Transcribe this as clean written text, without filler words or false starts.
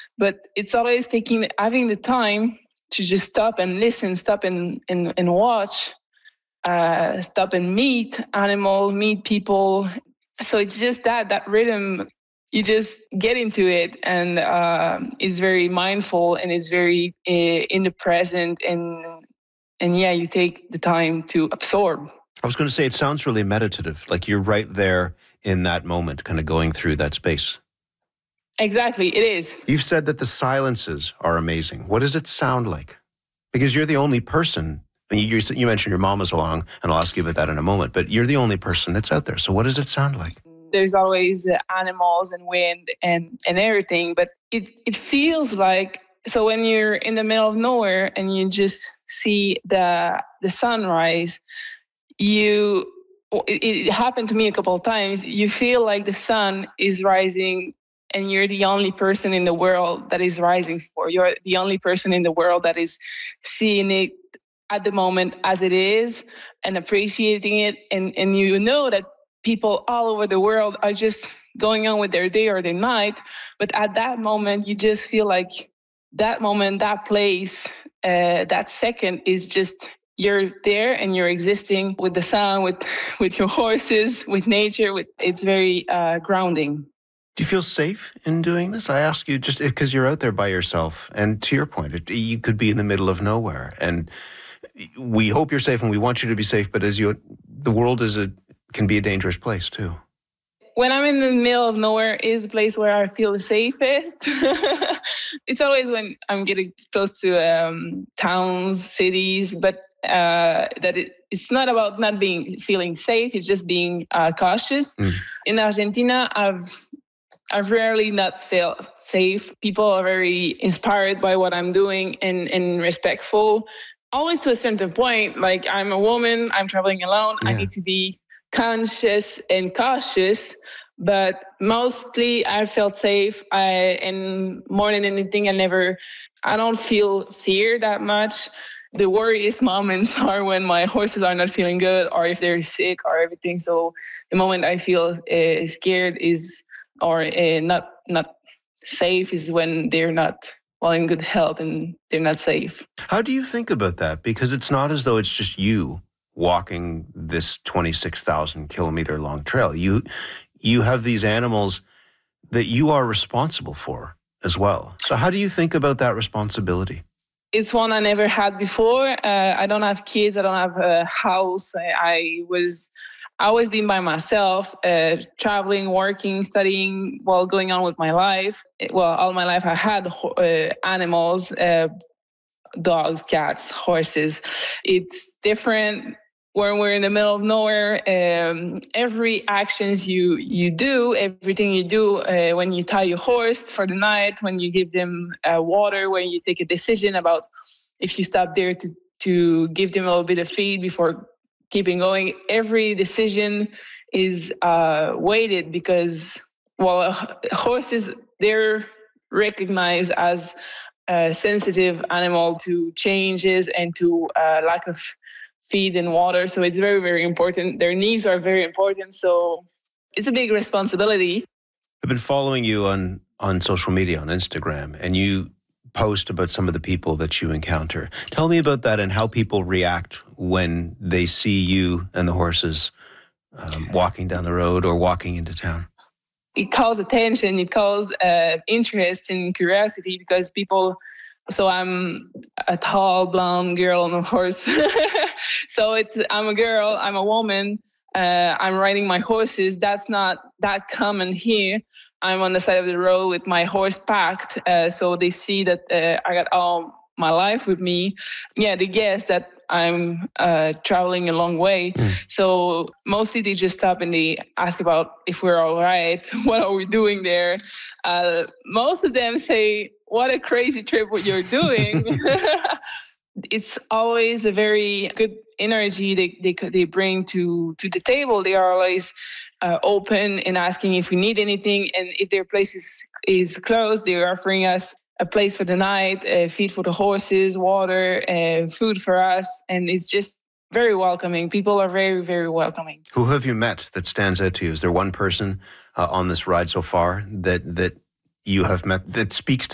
but it's always having the time to just stop and listen, stop and watch, stop and meet animals, meet people. So it's just that rhythm. You just get into it, and it's very mindful, and it's very in the present, and yeah, you take the time to absorb. I was going to say, it sounds really meditative, like you're right there in that moment, kind of going through that space. Exactly, it is. You've said that the silences are amazing. What does it sound like? Because you're the only person, you mentioned your mom was along, and I'll ask you about that in a moment, but you're the only person that's out there. So what does it sound like? There's always animals and wind and everything, but it feels like, so when you're in the middle of nowhere and you just see the sunrise, it happened to me a couple of times, you feel like the sun is rising and you're the only person in the world that is rising for. You're the only person in the world that is seeing it at the moment as it is and appreciating it. And you know that people all over the world are just going on with their day or their night. But at that moment, you just feel like that moment, that place, that second is just, you're there and you're existing with the sun, with your horses, with nature. It's very grounding. Do you feel safe in doing this? I ask you just because you're out there by yourself. And to your point, you could be in the middle of nowhere. And we hope you're safe and we want you to be safe. But the world can be a dangerous place too. When I'm in the middle of nowhere is the place where I feel the safest. It's always when I'm getting close to towns, cities, but it's not about not feeling safe. It's just being cautious. In Argentina, I've rarely not felt safe. People are very inspired by what I'm doing and respectful. Always to a certain point, like I'm a woman, I'm traveling alone. Yeah. I need to be conscious and cautious, but mostly I felt safe. And more than anything, I don't feel fear that much. The worriest moments are when my horses are not feeling good or if they're sick or everything. So the moment I feel scared or not safe is when they're not in good health and they're not safe. How do you think about that? Because it's not as though it's just you walking this 26,000 kilometer long trail. You have these animals that you are responsible for as well. So how do you think about that responsibility? It's one I never had before. I don't have kids. I don't have a house. I always been by myself, traveling, working, studying, while going on with my life. Well, all my life I had animals, dogs, cats, horses. It's different when we're in the middle of nowhere. Every actions you do, everything you do, when you tie your horse for the night, when you give them water, when you take a decision about if you stop there to give them a little bit of feed before keeping going, every decision is weighted because, horses, they're recognized as a sensitive animal to changes and to lack of feed and water. So it's very, very important. Their needs are very important. So it's a big responsibility. I've been following you on social media, on Instagram, and you post about some of the people that you encounter. Tell me about that and how people react when they see you and the horses walking down the road or walking into town. It calls attention. It calls interest and curiosity because people... So I'm a tall, blonde girl on a horse. So I'm a girl, I'm a woman, I'm riding my horses. That's not that common here. I'm on the side of the road with my horse packed. So they see that I got all my life with me. Yeah, they guess that I'm traveling a long way. So mostly they just stop and they ask about if we're all right. What are we doing there? Most of them say, what a crazy trip what you're doing. It's always a very good energy they bring to the table. They are always open and asking if we need anything. And if their place is closed, they're offering us a place for the night, feed for the horses, water, food for us. And it's just very welcoming. People are very, very welcoming. Who have you met that stands out to you? Is there one person on this ride so far that you have met that speaks